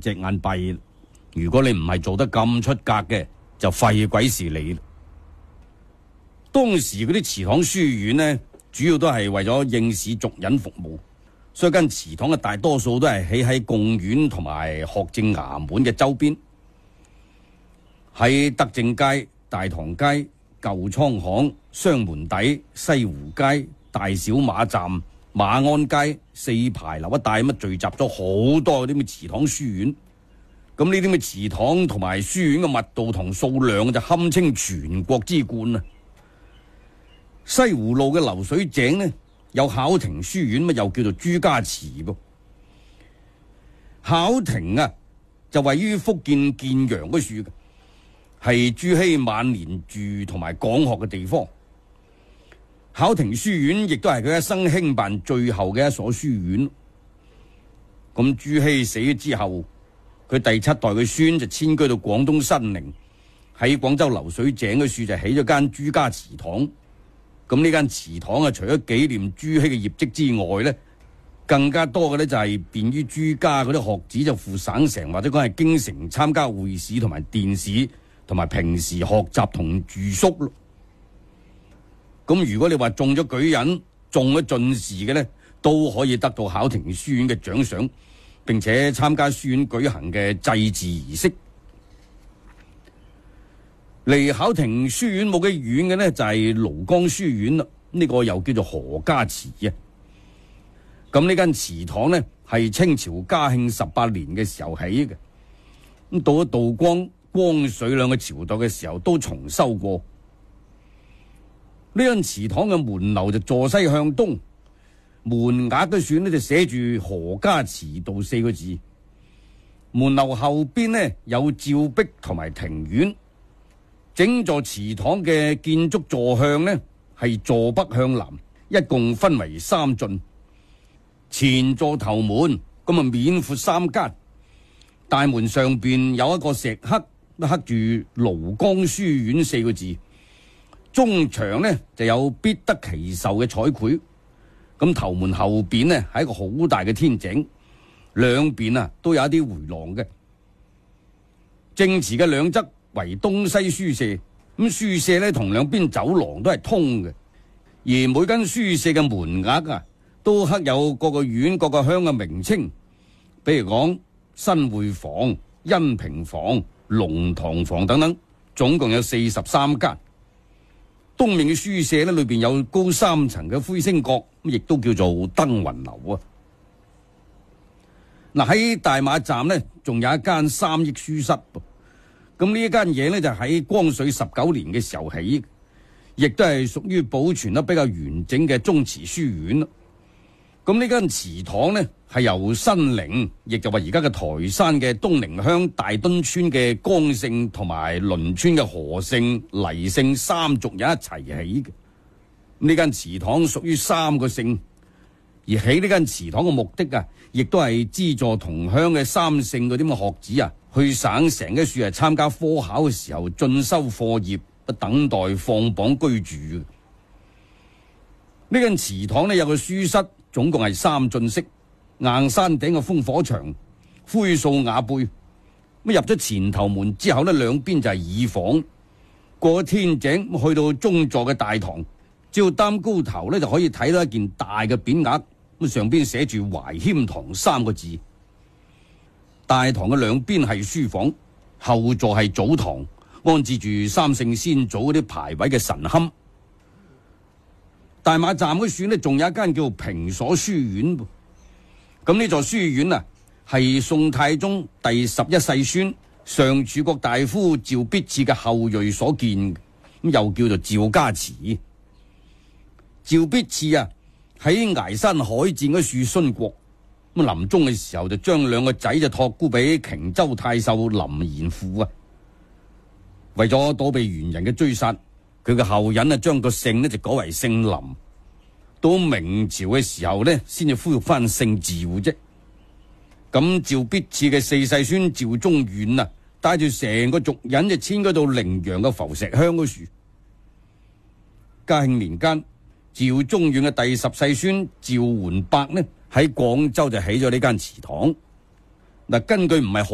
隻眼閉。如果你唔係做得咁出格嘅，就廢鬼事你。當時嗰啲祠堂書院呢，主要都係為咗應市族人服務，所以間祠堂嘅大多數都係起喺貢院同埋學政衙門嘅周邊，喺德政街、大堂街、舊倉巷、雙門底、西湖街、大小馬站、馬鞍街、四牌樓一帶乜聚集咗好多嗰啲咁嘅祠堂書院。咁呢啲咁嘅祠堂同埋書院嘅密度同數量就堪稱全國之冠啊！西湖路嘅流水井呢，有考亭書院，又叫做朱家祠噃。考亭啊，就位於福建建陽嗰處嘅，係朱熹晚年住同埋講學嘅地方。考亭書院亦都係佢一生興辦最後嘅一所書院。咁朱熹死咗之後，佢第七代嘅孫就遷居到廣東新寧，喺廣州流水井嘅處就起咗間朱家祠堂。咁呢間祠堂啊，除咗紀念朱熹嘅業績之外呢，更加多嘅呢就係便於朱家嗰啲學子就赴省城或者講係京城參加會試同埋殿試，同埋平時學習同住宿咯。咁如果你話中咗舉人、中咗進士嘅呢，都可以得到考亭書院嘅獎賞，並且參加書院舉行嘅祭祀儀式。離考亭書院冇幾遠嘅呢，就係廬江書院啦。呢個又叫做何家祠啊。咁呢間祠堂呢，係清朝嘉慶18年嘅時候起嘅。咁到咗道光、光緒兩個朝代嘅時候都重修過。呢間祠堂嘅門樓就坐西向東，門額嘅選呢就寫住何家祠道4個字。門樓後邊呢有照壁同埋庭院。整座祠堂嘅建築坐向呢係坐北向南，一共分為3進。前座頭門咁啊，面闊3間，大門上邊有一個石刻，刻住廬江書院4個字。中牆呢就有必得其壽嘅彩繪。咁頭門後邊呢係一個好大嘅天井，兩邊啊都有一啲回廊嘅。正祠嘅兩側為東西書舍，咁書舍咧同兩邊走廊都係通嘅，而每間書舍嘅門額啊，都刻有各個院各個鄉嘅名稱，比如講新會房、恩平房、龍堂房等等，總共有43間。東面嘅書舍咧，裏邊有高3層嘅灰星閣，亦都叫做登雲樓啊。嗱，喺大馬站呢，仲有一間3億書室。咁呢一間嘢呢，就喺光緒19年嘅時候起，亦都係屬於保存得比較完整嘅宗祠書院。咁呢間祠堂呢，係由新寧，亦就話而家嘅台山嘅東寧鄉大墩村嘅江姓同埋鄰村嘅何姓、黎姓3族人一齊起嘅。呢間祠堂屬於3個姓，而起呢間祠堂嘅目的啊，亦都係資助同鄉嘅3姓嗰啲咁嘅學子啊，去省城嘅處係參加科考嘅時候進修課業，等待放榜居住。呢間祠堂呢，有個書室，總共係3進式，硬山頂嘅烽火牆，灰素瓦背。咁入咗前頭門之後呢，兩邊就係耳房，過咗天井去到中座嘅大堂，只要擔高頭呢，就可以睇到一件大嘅匾額，咁上邊寫住懷謙堂3個字。大堂嘅兩邊係書房，後座係祖堂，安置住3姓先祖嗰啲牌位嘅神龕。大馬站嗰處呢，仲有一間叫平所書院。咁呢座書院啊，係宋太宗第11世孫上柱國大夫趙必熾嘅後裔所建，咁又叫做趙家祠。趙必熾啊，喺崖山海戰嗰處殉國。咁臨終嘅時候就將2個仔就託孤俾瓊州太守林賢富啊。為咗躲避元人嘅追殺，佢嘅後人啊將個姓呢就改為姓林。到明朝嘅時候呢，先至恢復翻姓趙啫。咁趙必熾嘅4世孫趙中遠啊，帶住成個族人就遷居到陵陽嘅浮石鄉嗰處。嘉慶年間，趙中遠嘅第10世孫趙桓伯呢，喺廣州就起咗呢間祠堂。嗱，根據唔係